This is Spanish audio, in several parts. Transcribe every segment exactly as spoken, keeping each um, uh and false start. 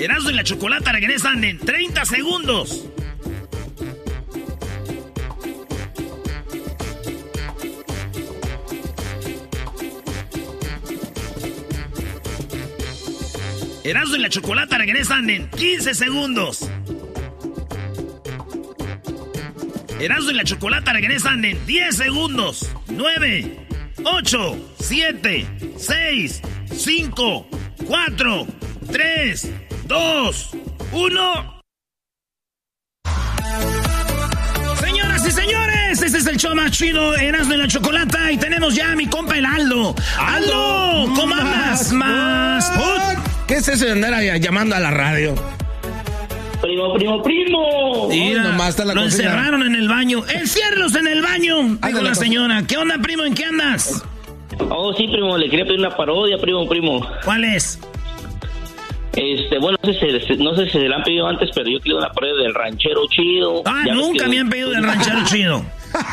Erasmo y la Chocolata regresan en treinta segundos. Erasmo y la Chocolata regresan en quince segundos. Erasmo y la Chocolata regresan en diez segundos. nueve, ocho, siete, seis, cinco, cuatro, tres, dos, uno. Señoras y señores, este es el show más chido, Erasmo y la Chocolata, y tenemos ya a mi compa el Aldo. Aldo, ¿cómo andas? Más put. ¿Qué es eso de andar llamando a la radio? Primo, primo, primo. Mira, nomás está la lo cocina. encerraron en el baño. ¡Enciérralos en el baño! Ay, Dijo la la co- señora. ¿Qué onda, primo? ¿En qué andas? Oh, sí, primo, le quería pedir una parodia, primo, primo. ¿Cuál es? Este, bueno, no sé, si, no sé si se la han pedido antes, pero yo quiero una parodia del ranchero chido. Ah, Ya ves nunca que- me han pedido del ranchero chido.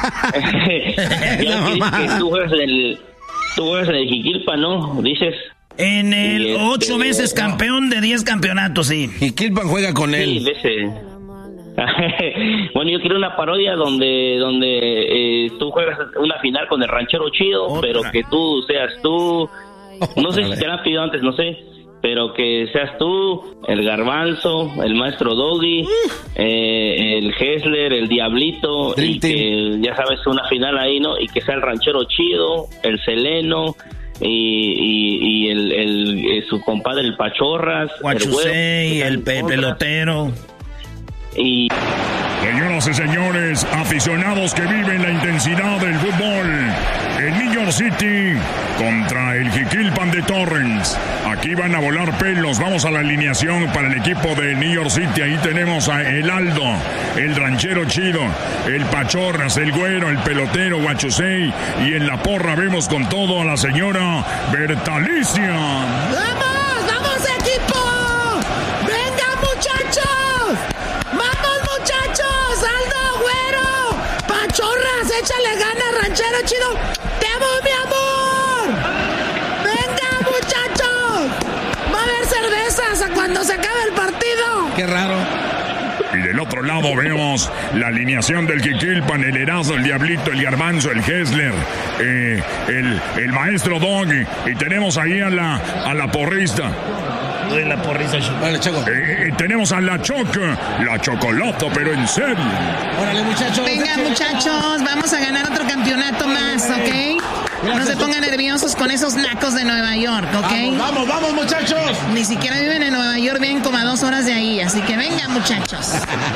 ya ves que, que tú juegas en el, tú juegas en el Jiquilpa, ¿no? Dices. En el Y este, ocho veces no. campeón de diez campeonatos, sí. Y Kilpan juega con Sí, él. de ese. Bueno, yo quiero una parodia donde donde eh, tú juegas una final con el ranchero chido, Otra. pero que tú seas tú. No sé Otra si te la han pedido antes, no sé. Pero que seas tú, el Garbanzo, el maestro Doggy, eh, el Hessler, el Diablito, Dream y que ya sabes, una final ahí, ¿no? Y que sea el ranchero chido, el Seleno, y, y, y el, el, eh, su compadre, el Pachorras, Guachusei, el, el pe- pelotero. Y Señoras y señores, aficionados que viven la intensidad del fútbol, el New York City contra el Jiquilpan de Torrance. Aquí van a volar pelos. Vamos a la alineación para el equipo de New York City. Ahí tenemos a El Aldo, el ranchero chido, el Pachorras, el güero, el pelotero, Guachusei. Y en la porra vemos con todo a la señora Bertalicia. ¡Vamos! ¡Vamos, equipo! ¡Venga, muchachos! ¡Vamos, muchachos! ¡Aldo, güero! ¡Pachorras! ¡Échale ganas, ranchero chido! ¡Te amo, mi amor! ¡Venga, muchachos! ¡Va a haber cervezas a cuando se acabe el partido! Qué raro. Y del otro lado vemos la alineación del Jiquilpan, el Erasmo, el Diablito, el Garbanzo, el Hessler, eh, el, el maestro Doggy. Y tenemos ahí a la, a la porrista. Doy la porrisa. Vale, Choco. Eh, tenemos a la Choca, la Chocolata, pero en serio. Órale, muchachos. Venga, muchachos, vamos a ganar otro campeonato más, ¿ok? No se pongan nerviosos con esos nacos de Nueva York, ¿ok? Vamos, vamos, vamos, muchachos. Ni siquiera viven en Nueva York, viven como a dos horas de ahí, así que venga, muchachos.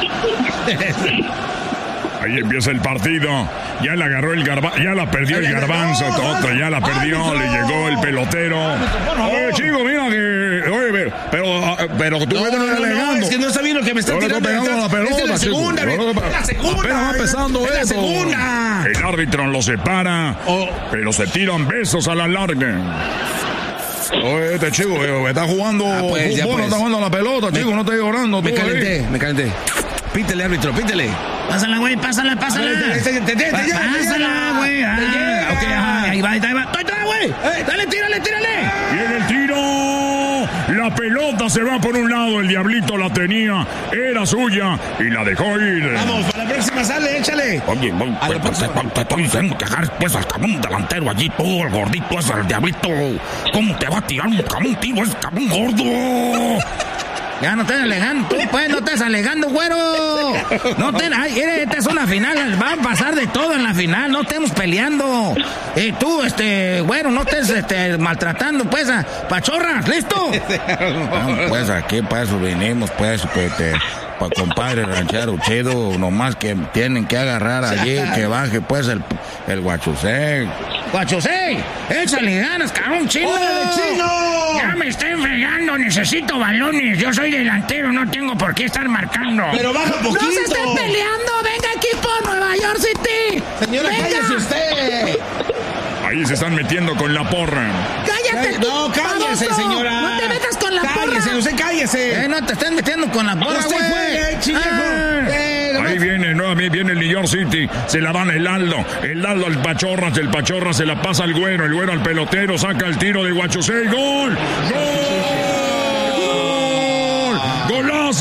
Ahí empieza el partido. Ya la agarró el garbanzo. Ya la perdió el garbanzo. Otra, ya la perdió. Le llegó el pelotero. Oye, chico, mira que. Oye, pero, pero tú No, me estás no, no, alegando. es que no está bien lo que me está Yo le tirando. estoy pegando Esta- la pelota, esta es la chico. segunda, Yo le ve- estoy- es la segunda. Apenas va empezando es la esto. segunda. El árbitro lo separa. Oh. Pero se tiran besos a la larga. Oye, este chico, eh, está jugando Ah, pues, ya fútbol, no pues. está jugando la pelota, chico, no está llorando. Me tú ahí. calenté, me calenté. Pítele, árbitro, pítele. Pásala, güey, pásala, pásala. A ver, te- te- te- te- te- Pa- te llega, te Pásala, llega. güey. Te Ah, llega. ok, ajá, ahí va, ahí va. Ahí está, güey. Eh. Dale, tírale, tírale. Viene el tiro. La pelota se va por un lado. El Diablito la tenía. Era suya. Y la dejó ir. Vamos, para la próxima sale, échale. Oye, voy, A la pues, te, próxima. te estoy diciendo que agarres pues al cabrón delantero allí, tú, el gordito ese, el Diablito. ¿Cómo te va a tirar un cabrón, tío? Es cabrón gordo. Ya no estés alegando, tú pues, no estés alegando, güero. No te, ay, mire, esta es una final, va a pasar de todo en la final, no estemos peleando. Y tú, este, güero, no estés este, maltratando, pues, a Pachorras, ¿listo? No, pues aquí para eso vinimos, pues, pues te, pa compadre ranchero chido, nomás que tienen que agarrar allí, que baje pues el, el Guachusei. Guachusei, échale ganas, cabrón, chino. ¡Órale, chino! Ya me estoy fregando, necesito balones. Yo soy delantero, no tengo por qué estar marcando. Pero baja poquito. ¡No se estén peleando! ¡Venga, equipo Nueva York City! Señora, ¡Venga! cállese usted. Ahí se están metiendo con la porra. ¡Cállate! No, cállese, baboso! señora. ¡No te metas con la Cállese, porra! usted cállese. Eh, no te estén metiendo con la porra, Usted güey. fue, chinejo. Ah. Eh, nomás- Ahí viene, nuevamente viene el New York City. Se la dan el Aldo. El Aldo al Pachorras. El Pachorras se la pasa al güero. El güero al pelotero. Saca el tiro de Guachusei. ¡Gol! ¡Gol!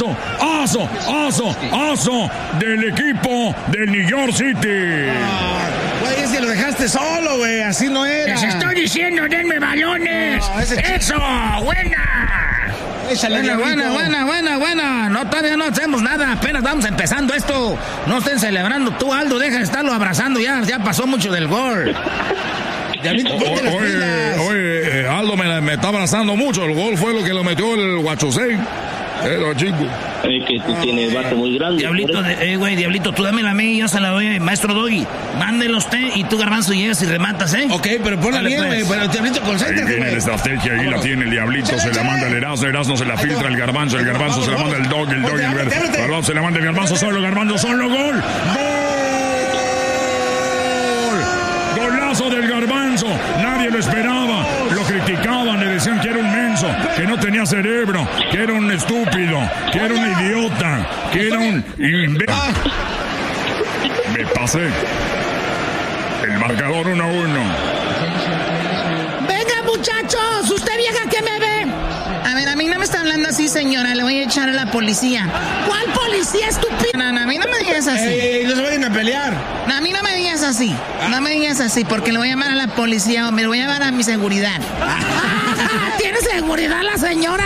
aso, aso, aso, aso del equipo del New York City. Güey, es que lo dejaste solo, güey. Así no era. Les estoy diciendo, denme balones. No, ese ch- Eso, buena. Échale, Buena, diablito. buena, buena, buena, buena. No, todavía no hacemos nada. Apenas vamos empezando esto. No estén celebrando. Tú, Aldo, deja de estarlo abrazando. Ya, ya pasó mucho del gol. Diablito, ponte las Oye, pilas. oye, eh, Aldo me, me está abrazando mucho. El gol fue lo que lo metió el Guachusei. Pero, chico. Es que tú tienes bate muy grande. Diablito, de- eh, güey, Diablito, tú dámela a mí, yo se la doy al maestro Doggy. Mándelo usted y tú, Garbanzo, llegas y rematas, ¿eh? Ok, pero ponla Dale, bien, pues. güey. Pero Diablito, Ahí concéntrate, viene güey. la estrategia, ahí la tiene el Diablito, Échale, se la échale. manda el Erasmo, el Erasmo se la filtra el Garbanzo, el Garbanzo se la manda el Dog, el Dog, el Ábrete, ábrete. Garbanzo se la manda el Garbanzo solo, Garbanzo solo, gol. ¡Gol! Golazo del Garbanzo, nadie lo esperaba, lo criticaban, le decían que era un menso, que no tenía cerebro, que era un estúpido, que era un idiota, que era un imbécil. Me pasé. El marcador uno a uno. Venga, muchachos, usted vieja que me ve. A ver, a mí no me está hablando así, señora, le voy a echar a la policía. ¿Cuál policía estúpido? No, no, a mí no me digas así. Ey, no se vayan a pelear. No, a mí no me digas así. No me digas así, porque le voy a llamar a la policía o me lo voy a llamar a mi seguridad. ¿Tiene seguridad la señora?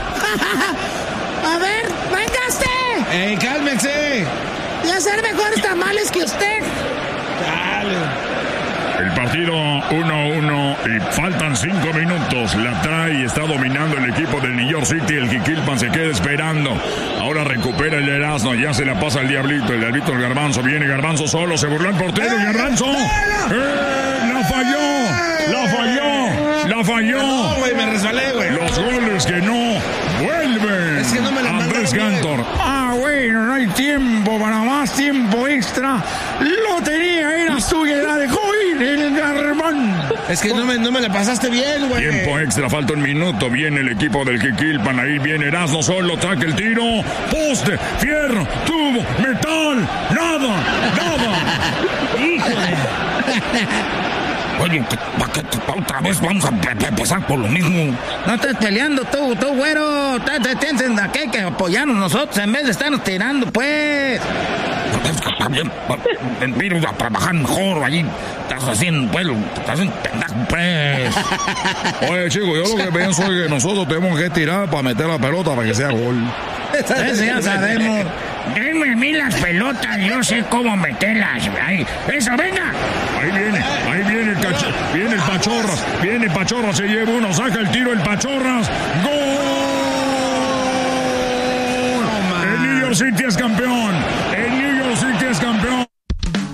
A ver, véngase. Ey, cálmense. Voy a hacer mejores tamales que usted. Dale. El partido uno a uno y faltan cinco minutos. La trae y está dominando el equipo del New York City. El Jiquilpan se queda esperando. Ahora recupera el Erasmo. Ya se la pasa al Diablito. El Diablito, el Garbanzo. Viene Garbanzo solo. Se burló el portero. El Garbanzo. ¡Eh! ¡La falló! ¡La falló! ¡La falló! No, güey, me resbalé, güey. Los goles que no vuelven. Es que no me la Andrés mandaron bien. Cantor. Ah, bueno, no hay tiempo para más tiempo extra. Lo tenía, era suya, la dejó ir el Garbanzo. Es que no me, no me la pasaste bien, güey. Tiempo extra, falta un minuto. Viene el equipo del Jiquilpan. Ahí viene Erasmo solo. Traca el tiro. Poste, fierro, tubo, metal. Nada, nada. Híjole. Oye, ¿para qué otra vez vamos a pe- empezar por lo mismo? No estés peleando tú, tú, güero. Te- te- Tienes aquí que apoyarnos nosotros en vez de estarnos tirando, pues. Es que también, ven, ir a trabajar mejor allí. Estás haciendo, pues, estás haciendo pendejo, pues. Oye, chicos, yo lo que pienso es que nosotros tenemos que tirar para meter la pelota para que sea gol. Eso ya sabemos. Denme a mí las pelotas, yo sé cómo meterlas. Ahí, eso, venga. Ahí viene, ahí viene el cacho, viene el Pachorras, viene Pachorras, se lleva uno, saca el tiro el Pachorras. ¡Gol! El New York City es campeón